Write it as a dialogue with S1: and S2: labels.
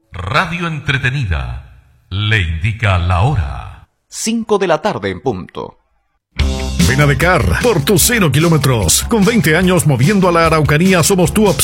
S1: Radio entretenida. Le indica la hora.
S2: 5 de la tarde en punto.
S3: Benadecar, por tus 0 kilómetros. Con 20 años moviendo a la Araucanía, somos tu opción.